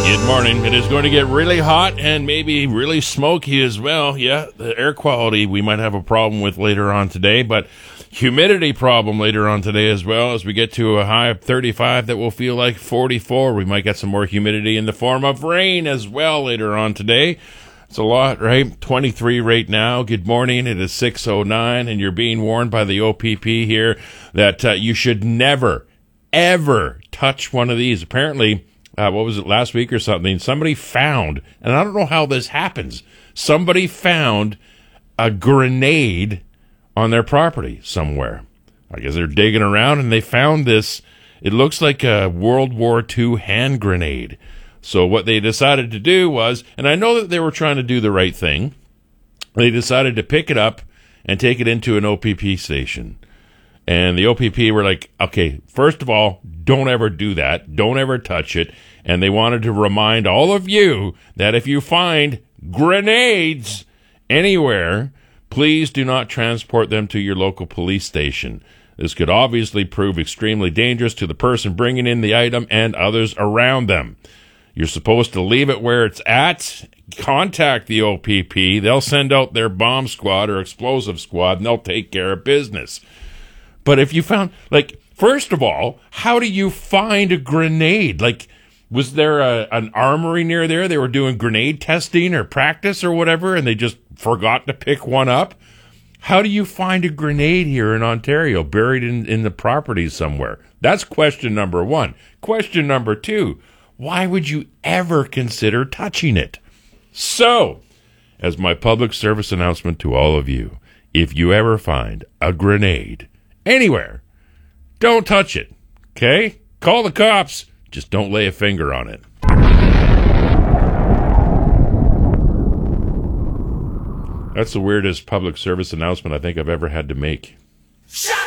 Good morning. It is going to get really hot and maybe really smoky as well. Yeah, the air quality we might have a problem with later on today, but humidity problem later on today as well. As we get to a high of 35 that will feel like 44. We might get some more humidity in the form of rain as well later on today. It's a lot, right? 23 right now. Good morning. It is 6:09, and you're being warned by the OPP here that you should never, ever touch one of these. Apparently, what was it, last week or something? Somebody found, and I don't know how this happens, somebody found a grenade on their property somewhere. I guess they're digging around, and they found this. It looks like a World War II hand grenade. So what they decided to do was, and I know that they were trying to do the right thing, they decided to pick it up and take it into an OPP station. And the OPP were like, okay, first of all, don't ever do that. Don't ever touch it. And they wanted to remind all of you that if you find grenades anywhere, please do not transport them to your local police station. This could obviously prove extremely dangerous to the person bringing in the item and others around them. You're supposed to leave it where it's at. Contact the OPP. They'll send out their bomb squad or explosive squad, and they'll take care of business. But if you found, like, first of all, how do you find a grenade? Like, was there an armory near there? They were doing grenade testing or practice or whatever, and they just forgot to pick one up? How do you find a grenade here in Ontario buried in the property somewhere? That's question number one. Question number two, why would you ever consider touching it? So, as my public service announcement to all of you, if you ever find a grenade anywhere, don't touch it, okay? Call the cops. Just don't lay a finger on it. That's the weirdest public service announcement I think I've ever had to make.